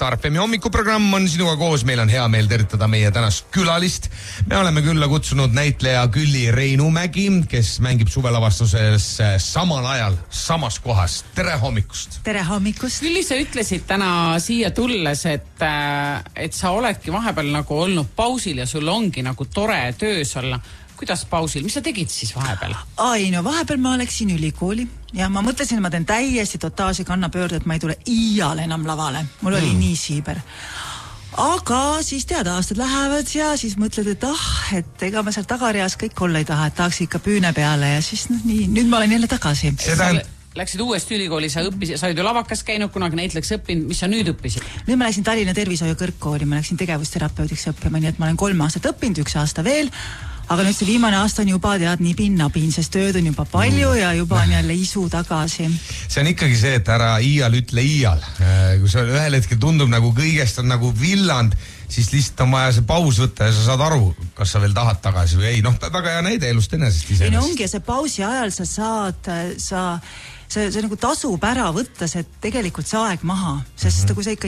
Star FM hommikuprogramm on sinuga koos. Meil on hea meel tervitada meie tänast külalist. Me oleme külla kutsunud näitleja Külli Reinumägi, kes mängib suvelavastuses samal ajal samas kohas. Tere hommikust! Tere hommikust! Külli, sa ütlesid täna siia tulles, et sa oledki vahepeal nagu olnud pausil ja sul ongi nagu tore töös olla. Kuidas pausil? Mis sa tegid siis vahepeal? Vahepeal ma läksin ülikooli ja ma mõtlesin, et ma teen täiesti totaalse kannapöörde, et ma ei tule iial enam lavale. Mul oli nii siiber. Aga siis aastad lähevad ja siis mõtled, et ega ma seal tagareas kõik olla ei taha, et tahaks ikka püüne peale ja siis nii, nüüd ma olen jälle tagasi. Läksid uuesti ülikooli, sa olid ju lavakas käinud, kunagi näitleks õppinud, mis sa nüüd õppisid? Nüüd ma läksin Tallinna tervishoiu kõrgkooli, ma läksin tegevusterapeutiks õppima, nii et ma olen 3 aastat õppinud, 1 aasta veel, aga nüüd see viimane aasta on juba nii pinnapin, sest tööd on juba palju ja juba on jälle isu tagasi. See on ikkagi see, et ära iial ütle iial. Kui see ühel hetkel tundub nagu kõigest on nagu villand, siis lihtsalt on vaja see paus võtta ja sa saad aru, kas sa veel tahad tagasi või ei. Väga hea näide elust enesest iseenesest. Ongi, see pausi ajal sa saad, see nagu tasub ära võtta see tegelikult see aeg maha, sest kui sa ikka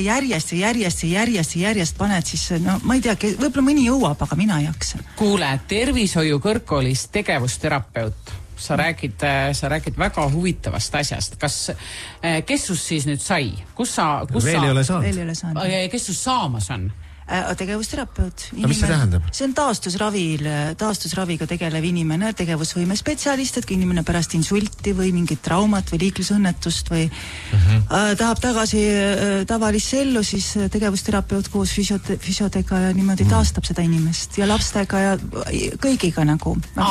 järjest paned, siis ma ei tea, võib-olla mõni jõuab, aga mina ei jaksa. Kuule, tervishoiu kõrgkoolis tegevusterapeut. Sa räägid väga huvitavast asjast. Kes sus siis nüüd sai? Veel ei ole saanud. Kes sus saamas on? Tegevusterapeut. Aga mis see tähendab? See on taastusraviga tegelev inimene, tegevusvõime spetsialist, et kui inimene pärast insulti või mingit traumat või liiklusõnnetust või tahab tagasi tavalisse ellu, siis tegevusterapeut koos füsiotega ja niimoodi taastab seda inimest ja lapstega ja kõigiga nagu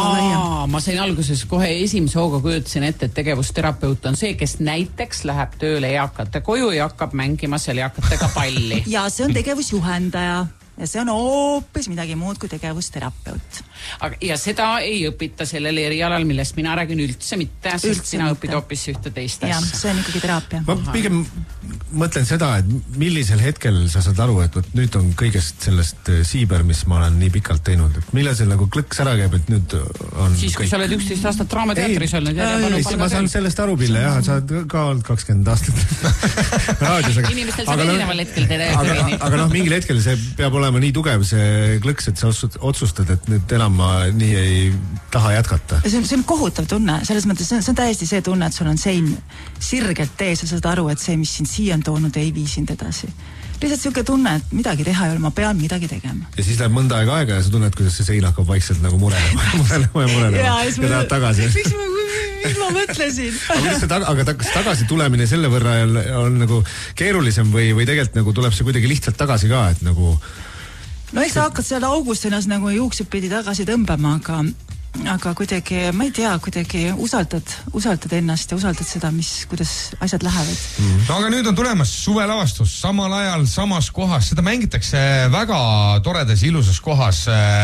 ma sain alguses kohe esimese hooga kujutasin ette, et tegevusterapeut on see, kes näiteks läheb tööle eakate koju ja hakkab mängima seal eakatega palli. Ja see on tegevusjuhendaja. Ja see on hoopis midagi muud kui tegevusterapeut. Ja seda ei õpita sellel erialal, millest mina räägin üldse mitte, sest sina õpid hoopis ühte teist asja. Ja, see on ikkagi teraapia. Ma pigem mõtlen seda, et millisel hetkel sa saad aru, et nüüd on kõigest sellest siiber, mis ma olen nii pikalt teinud. Et millal see nagu klõks ära käib, et nüüd on siis, kui sa oled 11 aastat Draamateatris olnud. Ma saan sellest aru, Pille, jah, sa oled ka olnud 20 aastat raadios. Inimestel saab erineval hetkel aga mingil hetkel see peab olema nii tugev see klõks, et sa otsustad, et nüüd enam ma nii ei taha jätkata. See on kohutav tunne, selles mõttes see on täiesti see tunne, et sul on sein sirgelt ees ja sa saad aru, et see, mis sind siia on toonud, ei vii sind edasi. Lihtsalt siuke tunne, et midagi teha ei ole, ma pean midagi tegema. Ja siis läheb mõnda aega ja sa tunned, kuidas see sein hakkab vaikselt nagu murelema ja tahad tagasi. Mis ma mõtlesin? Aga kas tagasi tulemine selle võrra on nagu keerulisem või tegelikult nagu tuleb see kuidagi lihtsalt tagasi ka, et nagu eks sa hakkad seal august ennast nagu juuksed pidi tagasi tõmbama, aga kuidagi, ma ei tea, kuidagi usaldad ennast ja usaldad seda, kuidas asjad lähevad. Aga nüüd on tulemas suvelavastus, samal ajal, samas kohas, seda mängitakse väga toredas, ilusas kohas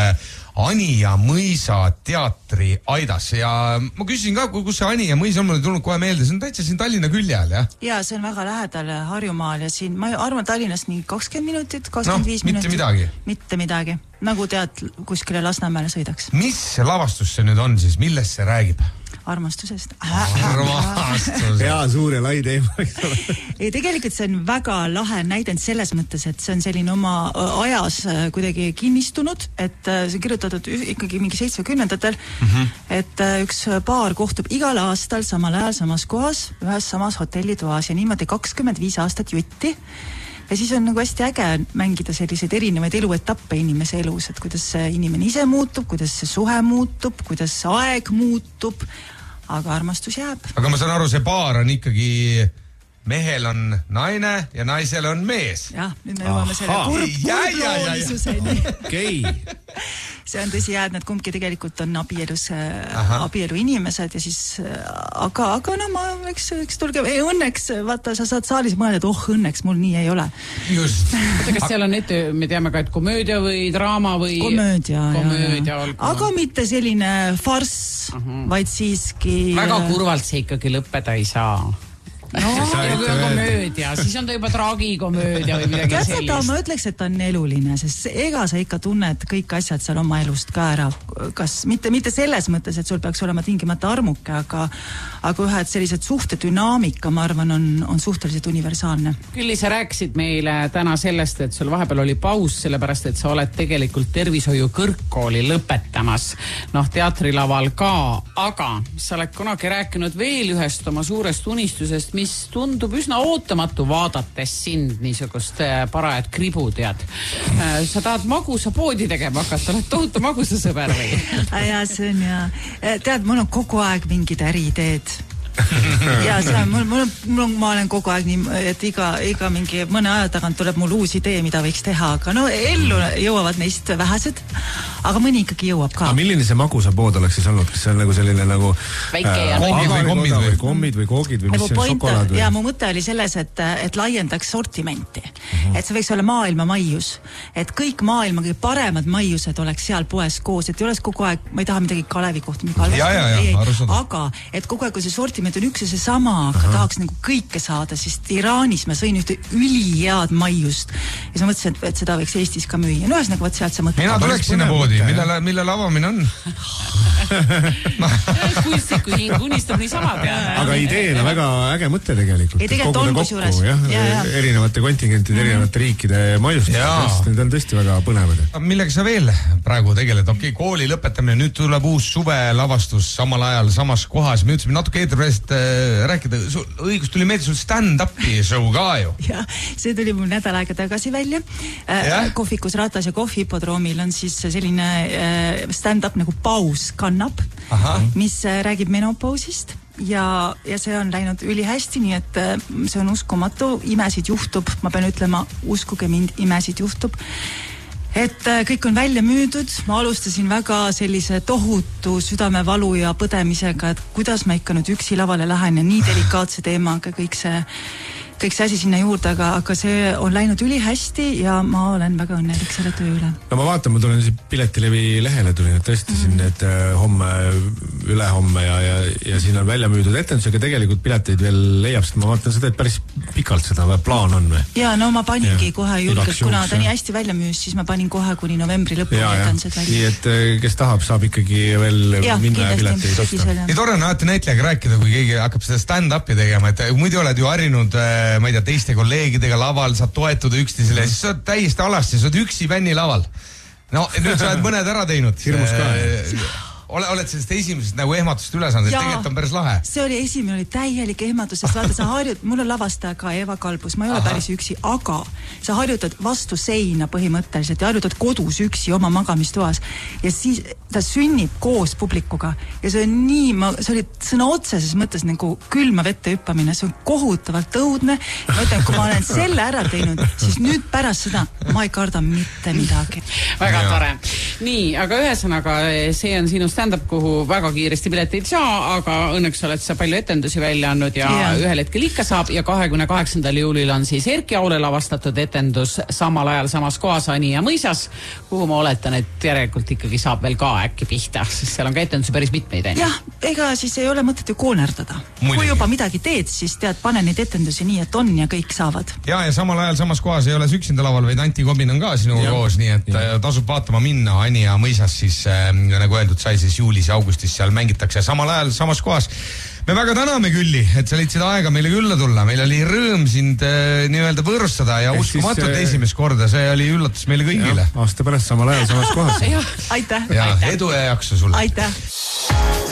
Anija mõisa teatri aidas ja ma küsisin ka, kus see Anija mõisa on, mul ei tulnud kohe meelde, see on täitsa siin Tallinna külje all, jah? Ja, see on väga lähedal Harjumaal ja siin, ma arvan Tallinnast nii 20 minutit, 25 minutit. Mitte midagi. Nagu tead, kuskile Lasnamäele sõidaks. Mis lavastus see nüüd on siis, millest see räägib? Armastusest. Hea suur ja lai teema. Tegelikult see on väga lahe näidend selles mõttes, et see on selline oma ajas kuidagi kinnistunud, et see on kirjutatud ikkagi mingi 70-ndatel, et üks paar kohtub igal aastal samal ajal samas kohas, ühes samas hotellitoas ja niimoodi 25 aastat jutti. Ja siis on nagu hästi äge mängida selliseid erinevaid eluetappe inimese elus, et kuidas see inimene ise muutub, kuidas see suhe muutub, kuidas see aeg muutub, aga armastus jääb. Aga ma saan aru, see paar on ikkagi, mehel on naine ja naisel on mees. Jah, nüüd me jõuame selle kurbloolisuseni. Okei. See on tõsi jah, et need kumbki tegelikult on abielu inimesed ja siis, aga eks tulge, õnneks, vaata, sa saad saalis mõelda, et õnneks mul nii ei ole. Just. Kas seal on ette, me teame ka, et komöödia või draama või... Komöödia. Aga mitte selline farss, vaid siiski... Väga kurvalt see ikkagi lõppeda ei saa. kui on komöödia, siis on ta juba traagikomöödia või midagi sellist. Ma ütleks, et ta on eluline, sest ega sa ikka tunned kõik asjad seal oma elust ka ära. Kas mitte selles mõttes, et sul peaks olema tingimata armuke, aga ühed sellised suhtedünaamika, ma arvan, on suhteliselt universaalne. Külli, sa rääkisid meile täna sellest, et sul vahepeal oli paus, sellepärast et sa oled tegelikult tervishoiu kõrgkooli lõpetamas. Teatrilaval ka, aga sa oled kunagi rääkinud veel ühest oma suurest unistusest, mis tundub üsna ootamatu vaadates sind niisugust parajat kribu, tead. Sa tahad magusapoodi tegema hakata, oled tohutu magusasõber või? Ja see on ja. Tead, mul on kogu aeg mingid äriideed. Ja see on, ma olen kogu aeg nii, et iga mingi mõne aja tagant tuleb mul uus idee, mida võiks teha, aga ellu jõuavad neist vähesed, aga mõni ikkagi jõuab ka. Aga milline see magusapood oleks siis olnud? Kas see on nagu selline nagu väike ja kommid või koogid või mis see on šokolaad? Ja mu mõte oli selles, et laiendaks sortimenti. Et see võiks olla maailma maius. Et kõik maailma kõige paremad maiused oleks seal poes koos, et ei oleks kogu aeg, ma ei taha midagi Kalevi kohta, aga et kogu aeg, kui see sortiment on üks ja see sama, aga tahaks nagu kõike saada, sest Iraanis ma sõin ühte ülihead maiust ja sa mõtlesin, et seda võiks Eestis ka müüa. Ühesõnaga, võt sealt sa mõtled. Mina tuleks sinna poodi, millele avamine on. Kunstniku hing unistab nii sama peale. Aga ideena väga äge mõte tegelikult. Ei, tegelikult on kusjuures. Erinevate kontingentide, erinevate riikide maiust. Need on tõesti väga põnevad. Millega sa veel praegu tegeled? Okei, kooli lõpetamine, nüüd tuleb uus suvelavastus samal ajal, samas kohas. Me ütlesime natuke rääkida, õigus tuli meelde sul stand-upi show ka ju. Ja, see tuli mul nädal aega tagasi välja. Kohvikus Ratas ja Kohvi hipodroomil on siis selline stand-up nagu Paus kannab, mis räägib menopausist. Ja see on läinud ülihästi, nii et see on uskumatu, imesid juhtub, ma pean ütlema, uskuge mind, imesid juhtub. Et kõik on välja müüdud, ma alustasin väga sellise tohutu südamevalu ja põdemisega, et kuidas ma ikka nüüd üksi lavale lähen ja nii delikaatse teemaga kõik see asi sinna juurde, aga see on läinud ülihästi ja ma olen väga õnnelik selle töö üle. No ma vaatan, ma tulen siin Piletilevi lehele tulin, et tõestasin, et homme, ülehomme ja siin on välja müüdud etendusega, tegelikult pileteid veel leiab, sest ma vaatan seda, et päris pikalt seda plaan on või? Ja no ma paningi kohe julgelt, kuna ta nii hästi välja müüs, siis ma panin kohe kuni novembri lõpuni etendused välja. Nii et kes tahab, saab ikkagi veel minna ja pileteid osta. Nii tore on alati näitlejaga rääkida, kui keegi hakkab seda stand-upi tegema, et muidu oled ju harjunud ma ei tea, teiste kolleegidega laval, saad toetuda üksteisele, siis sa oled täiesti alasti, sa oled üksi bänni laval. No, nüüd sa oled mõned ära teinud. Hirmus ka. Oled sellest esimesest nagu ehmatust üle saanud, et tegelikult on päris lahe. See oli esimene, oli täielik ehmatus, sest vaata, sa harjud, mul on lavastaja ka Eva Kalbus, ma ei ole päris üksi, aga sa harjutad vastu seina põhimõtteliselt ja harjutad kodus üksi oma magamistoas ja siis ta sünnib koos publikuga ja see on nii, see oli sõna otseses mõttes nagu külma vette hüppamine, see on kohutavalt õudne. Ma ütlen, kui ma olen selle ära teinud, siis nüüd pärast seda ma ei karda mitte midagi. Väga tore. Nii, aga ühesõnaga see on sinu stand-up, kuhu väga kiiresti pileteid saa, aga õnneks oled sa palju etendusi välja andnud ja ühel hetkel ikka saab ja 28. juulil on siis Erki Aule lavastatud etendus samal ajal samas kohas Ani ja mõisas, kuhu ma oletan, et järelikult ikkagi saab veel ka äkki pihta, sest seal on ka etendusi päris mitmeid. Jah, ega siis ei ole mõtet ju koonerdada. Kui juba midagi teed, siis tead, pane neid etendusi nii, et on ja kõik saavad. Ja samal ajal samas kohas ei ole üksinda laval, vaid Anti Kobin on ka sinu koos, nii et tasub vaatama minna. Ani ja mõisas siis, nagu öeldud, sai siis juulis ja augustis seal mängitakse samal ajal samas kohas. Me väga täname Külli, et sa leidsid aega meile külla tulla. Meil oli rõõm sind nii-öelda võõrustada ja uskumatult esimest korda. See oli üllatus meile kõigile. Aasta pärast samal ajal samas kohas. Aitäh. Ja edu ja jaksu sulle. Aitäh.